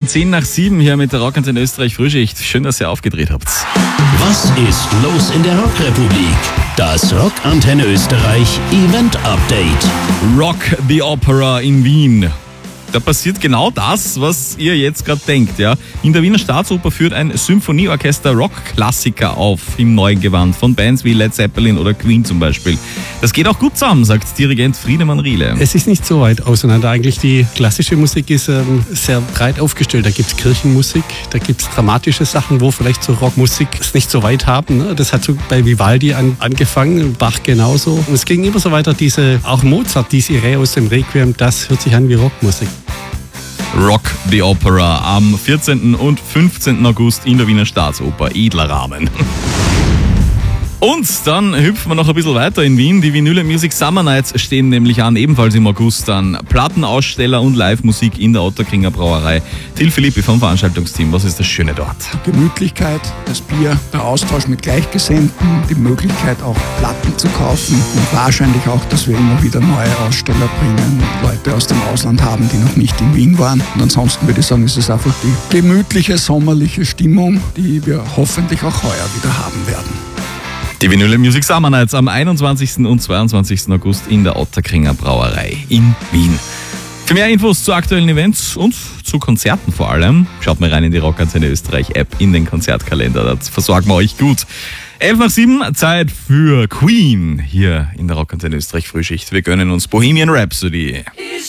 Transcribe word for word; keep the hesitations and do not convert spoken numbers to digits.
zehn nach sieben hier mit der Rockantenne Österreich Frühschicht. Schön, dass ihr aufgedreht habt. Was ist los in der Rockrepublik? Das Rockantenne Österreich Event Update. Rock the Opera in Wien. Da passiert genau das, was ihr jetzt gerade denkt. Ja? In der Wiener Staatsoper führt ein Symphonieorchester Rockklassiker auf im neuen Gewand von Bands wie Led Zeppelin oder Queen zum Beispiel. Das geht auch gut zusammen, sagt Dirigent Friedemann Riele. Es ist nicht so weit auseinander. Eigentlich die klassische Musik ist ähm, sehr breit aufgestellt. Da gibt es Kirchenmusik, da gibt es dramatische Sachen, wo vielleicht so Rockmusik es nicht so weit haben. Ne? Das hat so bei Vivaldi an, angefangen, Bach genauso. Und es ging immer so weiter. Diese, auch Mozart, diese Irre aus dem Requiem, das hört sich an wie Rockmusik. Rock the Opera am vierzehnten und fünfzehnten August in der Wiener Staatsoper, edler Rahmen. Und dann hüpfen wir noch ein bisschen weiter in Wien. Die Vinyl Music Summer Nights stehen nämlich an, ebenfalls im August dann. Plattenaussteller und Live-Musik in der Ottakringer Brauerei. Till Philippi vom Veranstaltungsteam, was ist das Schöne dort? Die Gemütlichkeit, das Bier, der Austausch mit Gleichgesinnten, die Möglichkeit auch Platten zu kaufen und wahrscheinlich auch, dass wir immer wieder neue Aussteller bringen, Leute aus dem Ausland haben, die noch nicht in Wien waren. Und ansonsten würde ich sagen, ist es einfach die gemütliche, sommerliche Stimmung, die wir hoffentlich auch heuer wieder haben werden. Die Vinyl Music Summer Nights am einundzwanzigsten und zweiundzwanzigsten August in der Ottakringer Brauerei in Wien. Für mehr Infos zu aktuellen Events und zu Konzerten vor allem, schaut mal rein in die Rockantenne Österreich App in den Konzertkalender. Da versorgen wir euch gut. elf nach sieben, Zeit für Queen hier in der Rockantenne Österreich Frühschicht. Wir gönnen uns Bohemian Rhapsody.